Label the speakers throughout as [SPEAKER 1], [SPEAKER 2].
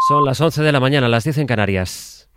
[SPEAKER 1] Son las 11 de la mañana, las 10 en Canarias.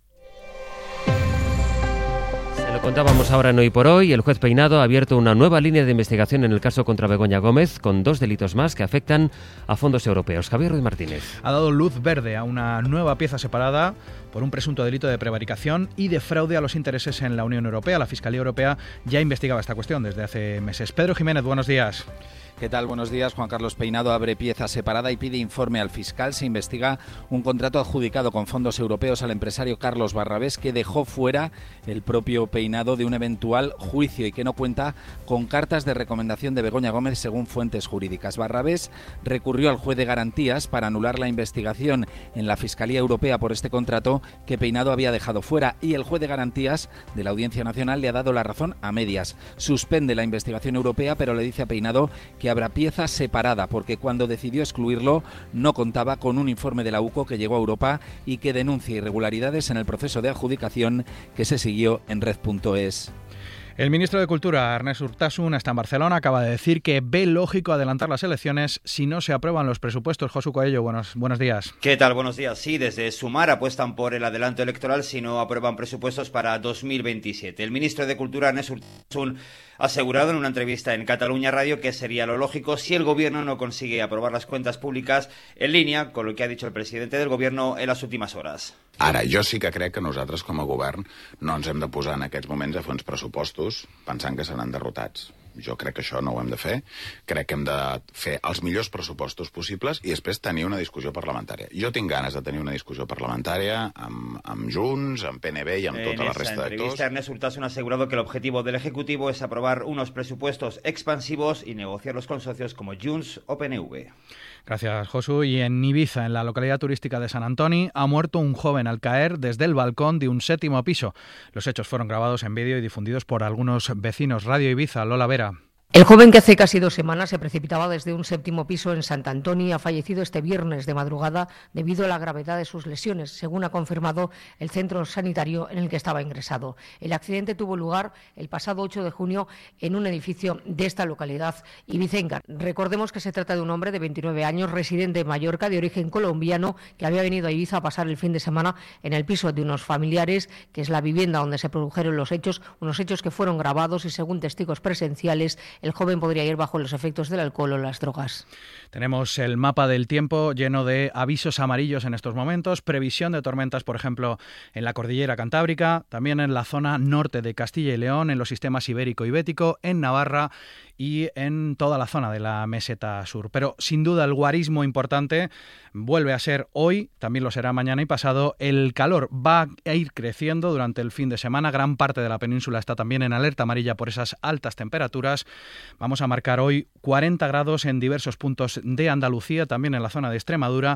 [SPEAKER 1] Se lo contábamos ahora en Hoy por Hoy. El juez Peinado ha abierto una nueva línea de investigación en el caso contra Begoña Gómez, con 2 delitos más que afectan a fondos europeos. Javier Ruiz Martínez.
[SPEAKER 2] Ha dado luz verde a una nueva pieza separada por un presunto delito de prevaricación y de fraude a los intereses en la Unión Europea. La Fiscalía Europea ya investigaba esta cuestión desde hace meses. Pedro Jiménez, buenos días.
[SPEAKER 3] ¿Qué tal? Buenos días. Juan Carlos Peinado abre pieza separada y pide informe al fiscal. Se investiga un contrato adjudicado con fondos europeos al empresario Carlos Barrabés, que dejó fuera el propio Peinado de un eventual juicio y que no cuenta con cartas de recomendación de Begoña Gómez, según fuentes jurídicas. Barrabés recurrió al juez de garantías para anular la investigación en la Fiscalía Europea por este contrato que Peinado había dejado fuera, y el juez de garantías de la Audiencia Nacional le ha dado la razón a medias. Suspende la investigación europea, pero le dice a Peinado que habrá pieza separada, porque cuando decidió excluirlo no contaba con un informe de la UCO que llegó a Europa y que denuncia irregularidades en el proceso de adjudicación que se siguió en Red.es.
[SPEAKER 2] El ministro de Cultura, Ernest Urtasun, está en Barcelona. Acaba de decir que ve lógico adelantar las elecciones si no se aprueban los presupuestos. Josu Coello, buenos días.
[SPEAKER 4] ¿Qué tal? Buenos días. Sí, desde Sumar apuestan por el adelanto electoral si no aprueban presupuestos para 2027. El ministro de Cultura, Ernest Urtasun, ha asegurado en una entrevista en Catalunya Radio que sería lo lógico si el gobierno no consigue aprobar las cuentas públicas, en línea con lo que ha dicho el presidente del gobierno en las últimas horas.
[SPEAKER 5] Ara, jo sí que crec que nosaltres com a govern no ens hem de posar en aquests moments a fer uns pressupostos pensant que seran derrotats. Jo crec que això no ho hem de fer. Crec que hem de fer els millors pressupostos possibles i després tenir una discussió parlamentària. Jo tinc ganes de tenir una discussió parlamentària amb Junts, amb PNB i amb tota la resta d'actors.
[SPEAKER 4] En esta entrevista, Ernest Urtasun ha asegurado que el objetivo del Ejecutivo es aprobar unos presupuestos expansivos y negociarlos con socios como Junts o PNV.
[SPEAKER 2] Gracias, Josu. Y en Ibiza, en la localidad turística de San Antoni, ha muerto un joven al caer desde el balcón de un 7º piso. Los hechos fueron grabados en vídeo y difundidos por algunos vecinos. Radio Ibiza, Lola Vera.
[SPEAKER 6] El joven, que hace casi 2 semanas se precipitaba desde un 7º piso en Sant Antoni, ha fallecido este viernes de madrugada debido a la gravedad de sus lesiones, según ha confirmado el centro sanitario en el que estaba ingresado. El accidente tuvo lugar el pasado 8 de junio en un edificio de esta localidad ibicenca. Recordemos que se trata de un hombre de 29 años, residente en Mallorca, de origen colombiano, que había venido a Ibiza a pasar el fin de semana en el piso de unos familiares, que es la vivienda donde se produjeron los hechos, unos hechos que fueron grabados y, según testigos presenciales, el joven podría ir bajo los efectos del alcohol o las drogas.
[SPEAKER 2] Tenemos el mapa del tiempo lleno de avisos amarillos en estos momentos, previsión de tormentas, por ejemplo, en la cordillera cantábrica, también en la zona norte de Castilla y León, en los sistemas ibérico y bético, en Navarra y en toda la zona de la meseta sur. Pero sin duda el guarismo importante vuelve a ser hoy, también lo será mañana y pasado. El calor va a ir creciendo durante el fin de semana. Gran parte de la península está también en alerta amarilla por esas altas temperaturas. Vamos a marcar hoy 40 grados en diversos puntos de Andalucía, también en la zona de Extremadura,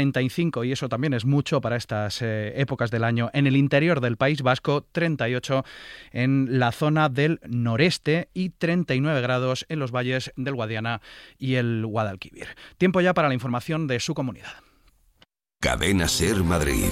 [SPEAKER 2] 35, y eso también es mucho para estas épocas del año. En el interior del País Vasco, 38 en la zona del noreste y 39 grados en los valles del Guadiana y el Guadalquivir. Tiempo ya para la información de su comunidad.
[SPEAKER 7] Cadena SER Madrid.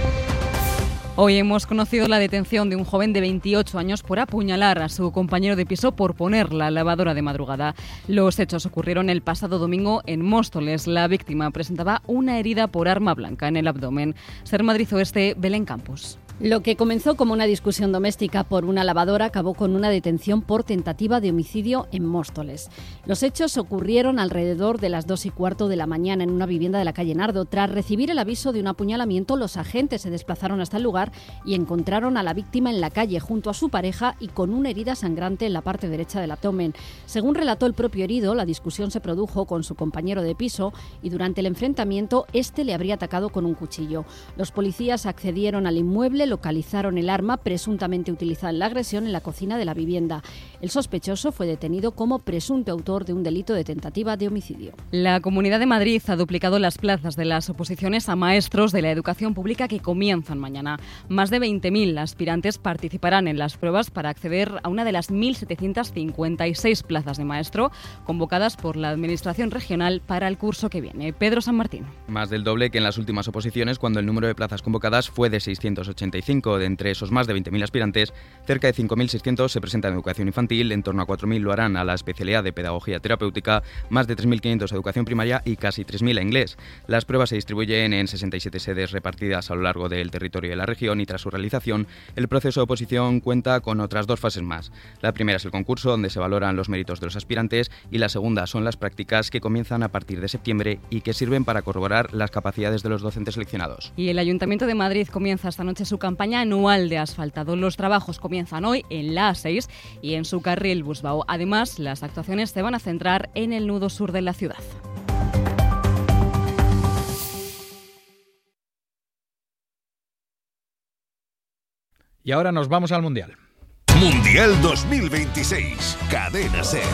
[SPEAKER 8] Hoy hemos conocido la detención de un joven de 28 años por apuñalar a su compañero de piso por poner la lavadora de madrugada. Los hechos ocurrieron el pasado domingo en Móstoles. La víctima presentaba una herida por arma blanca en el abdomen. SER Madrid Oeste, Belén Campos.
[SPEAKER 9] Lo que comenzó como una discusión doméstica por una lavadora acabó con una detención por tentativa de homicidio en Móstoles. Los hechos ocurrieron alrededor de las 2:15 de la mañana en una vivienda de la calle Nardo. Tras recibir el aviso de un apuñalamiento, los agentes se desplazaron hasta el lugar y encontraron a la víctima en la calle junto a su pareja y con una herida sangrante en la parte derecha del abdomen. Según relató el propio herido, la discusión se produjo con su compañero de piso y durante el enfrentamiento este le habría atacado con un cuchillo. Los policías accedieron al inmueble, localizaron el arma presuntamente utilizada en la agresión en la cocina de la vivienda. El sospechoso fue detenido como presunto autor de un delito de tentativa de homicidio.
[SPEAKER 8] La Comunidad de Madrid ha duplicado las plazas de las oposiciones a maestros de la educación pública que comienzan mañana. Más de 20.000 aspirantes participarán en las pruebas para acceder a una de las 1.756 plazas de maestro convocadas por la Administración Regional para el curso que viene. Pedro San Martín.
[SPEAKER 10] Más del doble que en las últimas oposiciones, cuando el número de plazas convocadas fue de 680 65. De entre esos más de 20.000 aspirantes, cerca de 5.600 se presentan en educación infantil, en torno a 4.000 lo harán a la especialidad de pedagogía terapéutica, más de 3.500 a educación primaria y casi 3.000 a inglés. Las pruebas se distribuyen en 67 sedes repartidas a lo largo del territorio de la región y tras su realización, el proceso de oposición cuenta con otras 2 fases más. La primera es el concurso, donde se valoran los méritos de los aspirantes, y la segunda son las prácticas, que comienzan a partir de septiembre y que sirven para corroborar las capacidades de los docentes seleccionados.
[SPEAKER 8] Y el Ayuntamiento de Madrid comienza esta noche su campaña anual de asfaltado. Los trabajos comienzan hoy en la A6 y en su carril Busbao. Además, las actuaciones se van a centrar en el nudo sur de la ciudad.
[SPEAKER 2] Y ahora nos vamos al Mundial.
[SPEAKER 7] Mundial 2026, Cadena SER.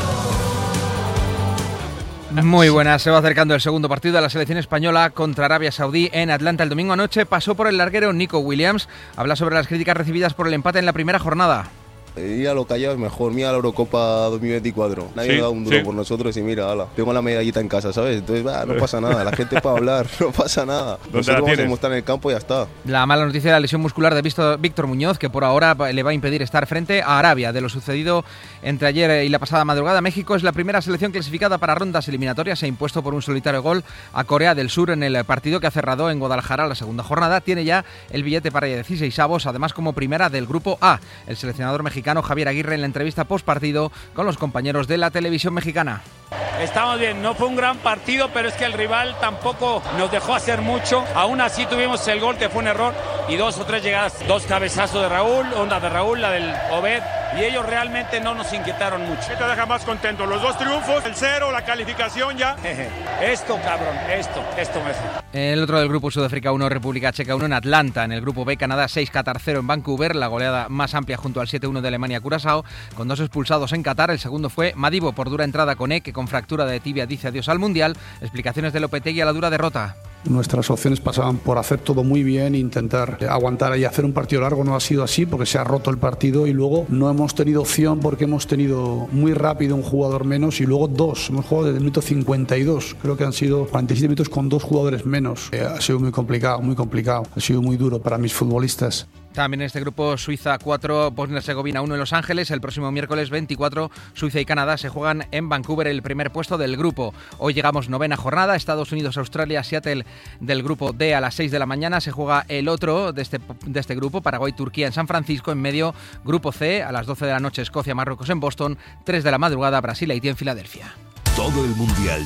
[SPEAKER 11] Muy buenas, se va acercando el segundo partido de la selección española contra Arabia Saudí en Atlanta. El domingo anoche pasó por el larguero Nico Williams. Habla sobre las críticas recibidas por el empate en la primera jornada.
[SPEAKER 12] Ir a lo callado es mejor, mira la Eurocopa 2024. Nadie me da un duro por nosotros y mira, ala, tengo la medallita en casa, ¿sabes? Entonces, no pasa nada, la gente para hablar, no pasa nada. Nosotros vamos a demostrar en el campo y ya está.
[SPEAKER 11] La mala noticia de la lesión muscular de Víctor Muñoz, que por ahora le va a impedir estar frente a Arabia. De lo sucedido entre ayer y la pasada madrugada, México es la primera selección clasificada para rondas eliminatorias. Se ha impuesto por un solitario gol a Corea del Sur en el partido que ha cerrado en Guadalajara la segunda jornada. Tiene ya el billete para 16avos, además como primera del grupo A. El seleccionador mexicano Javier Aguirre en la entrevista postpartido con los compañeros de la televisión mexicana.
[SPEAKER 13] Estamos bien, no fue un gran partido, pero es que el rival tampoco nos dejó hacer mucho. Aún así tuvimos el gol, que fue un error, y 2 o 3 llegadas, 2 cabezazos de Raúl, una de Raúl, la del Obed, y ellos realmente no nos inquietaron mucho.
[SPEAKER 14] ¿Qué te deja más contento? ¿Los 2 triunfos, el 0, la calificación ya?
[SPEAKER 13] Esto, cabrón, esto me hace.
[SPEAKER 11] El otro del grupo, Sudáfrica 1, República Checa 1 en Atlanta. En el grupo B, Canadá 6, Qatar 0 en Vancouver. La goleada más amplia junto al 7-1 de Alemania-Curazao, con 2 expulsados en Qatar. El segundo fue Madibo por dura entrada con que con fractura de tibia dice adiós al Mundial. Explicaciones de Lopetegui a la dura derrota.
[SPEAKER 15] Nuestras opciones pasaban por hacer todo muy bien, intentar aguantar y hacer un partido largo. No ha sido así porque se ha roto el partido y luego no hemos tenido opción porque hemos tenido muy rápido un jugador menos y luego 2. Hemos jugado desde el minuto 52. Creo que han sido 47 minutos con 2 jugadores menos. Ha sido muy complicado, muy complicado. Ha sido muy duro para mis futbolistas.
[SPEAKER 11] También en este grupo, Suiza 4, Bosnia-Herzegovina 1 en Los Ángeles. El próximo miércoles 24, Suiza y Canadá se juegan en Vancouver el primer puesto del grupo. Hoy llegamos 9ª jornada, Estados Unidos, Australia, Seattle del grupo D a las 6 de la mañana. Se juega el otro de este grupo, Paraguay, Turquía en San Francisco. En medio, grupo C, a las 12 de la noche, Escocia, Marruecos en Boston. 3 de la madrugada, Brasil, Haití en Filadelfia.
[SPEAKER 7] Todo el Mundial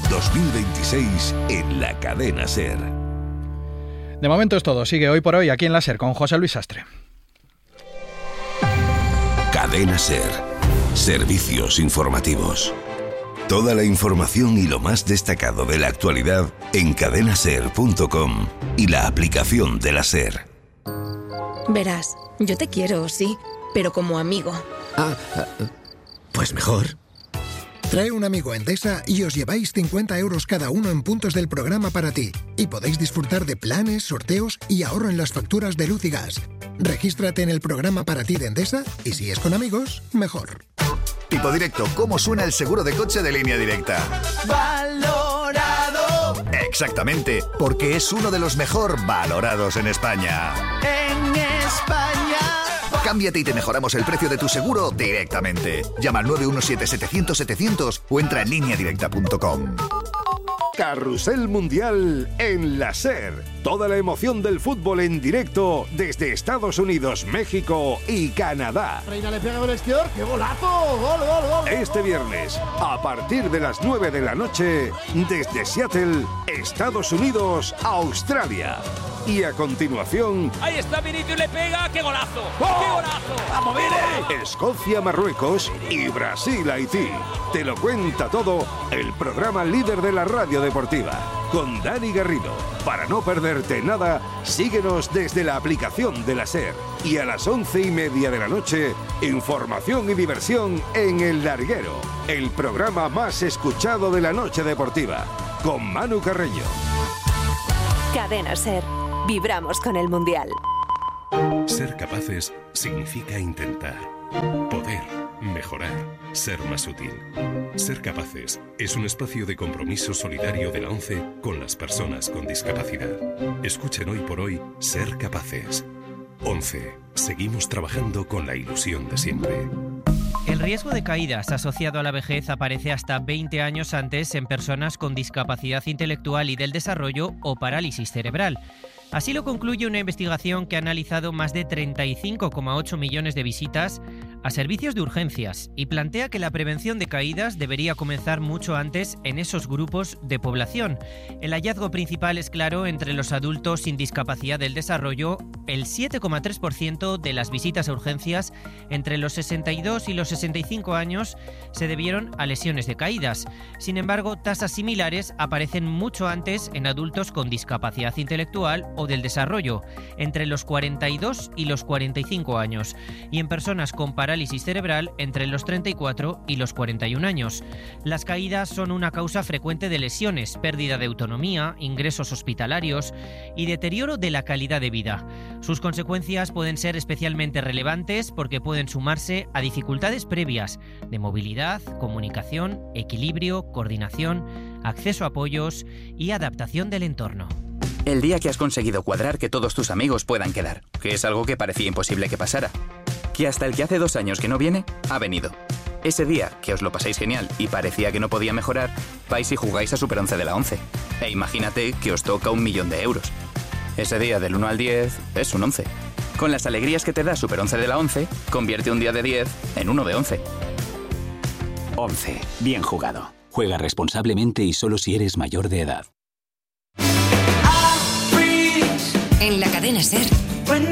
[SPEAKER 7] 2026 en la Cadena SER.
[SPEAKER 2] De momento es todo. Sigue Hoy por Hoy aquí en la SER con José Luis Sastre.
[SPEAKER 7] Cadena SER. Servicios informativos. Toda la información y lo más destacado de la actualidad en cadenaser.com y la aplicación de la SER.
[SPEAKER 16] Verás, yo te quiero, sí, pero como amigo.
[SPEAKER 17] Pues mejor. Trae un amigo a Endesa y os lleváis 50 euros cada uno en puntos del programa para ti. Y podéis disfrutar de planes, sorteos y ahorro en las facturas de luz y gas. Regístrate en el programa para ti de Endesa y si es con amigos, mejor.
[SPEAKER 18] Tipo directo, ¿cómo suena el seguro de coche de Línea Directa? ¡Valorado! Exactamente, porque es uno de los mejor valorados en España. ¡En España! Cámbiate y te mejoramos el precio de tu seguro directamente. Llama al 917-700-700 o entra en lineadirecta.com.
[SPEAKER 19] Carrusel Mundial en la SER. Toda la emoción del fútbol en directo desde Estados Unidos, México y Canadá.
[SPEAKER 20] Reina le pega el exterior, ¡qué golazo! ¡Gol, gol, gol!
[SPEAKER 19] Este viernes, a partir de las 9 de la noche, desde Seattle, Estados Unidos, Australia. Y a continuación...
[SPEAKER 13] ¡Ahí está Vinicius, le pega! ¡Qué golazo! ¡Oh! ¡Qué golazo! ¡Vamos, Vini!
[SPEAKER 19] Escocia, Marruecos y Brasil, Haití. Te lo cuenta todo el programa líder de la radio deportiva, con Dani Garrido. Para no perderte nada, síguenos desde la aplicación de la SER. Y a las 11:30 de la noche, información y diversión en El Larguero, el programa más escuchado de la noche deportiva, con Manu Carreño.
[SPEAKER 21] Cadena SER. Vibramos con el Mundial.
[SPEAKER 22] Ser capaces significa intentar, poder, mejorar, ser más útil. Ser capaces es un espacio de compromiso solidario de la ONCE con las personas con discapacidad. Escuchen Hoy por Hoy Ser Capaces. 11. Seguimos trabajando con la ilusión de siempre.
[SPEAKER 1] El riesgo de caídas asociado a la vejez aparece hasta 20 años antes en personas con discapacidad intelectual y del desarrollo o parálisis cerebral. Así lo concluye una investigación que ha analizado más de 35,8 millones de visitas a servicios de urgencias y plantea que la prevención de caídas debería comenzar mucho antes en esos grupos de población. El hallazgo principal es claro entre los adultos sin discapacidad del desarrollo. El 7,3% de las visitas a urgencias entre los 62 y los 65 años se debieron a lesiones de caídas. Sin embargo, tasas similares aparecen mucho antes en adultos con discapacidad intelectual o del desarrollo, entre los 42 y los 45 años, y en personas con parálisis cerebral entre los 34 y los 41 años. Las caídas son una causa frecuente de lesiones, pérdida de autonomía, ingresos hospitalarios y deterioro de la calidad de vida. Sus consecuencias pueden ser especialmente relevantes porque pueden sumarse a dificultades previas de movilidad, comunicación, equilibrio, coordinación, acceso a apoyos y adaptación del entorno.
[SPEAKER 3] El día que has conseguido cuadrar que todos tus amigos puedan quedar, que es algo que parecía imposible que pasara. Que hasta el que hace 2 años que no viene, ha venido. Ese día que os lo pasáis genial y parecía que no podía mejorar, vais y jugáis a Super 11 de la 11. E imagínate que os toca 1.000.000 de euros. Ese día del 1 al 10 es un 11. Con las alegrías que te da Super 11 de la 11, convierte un día de 10 en uno de 11.
[SPEAKER 23] 11. Bien jugado. Juega responsablemente y solo si eres mayor de edad.
[SPEAKER 21] En la cadena SER,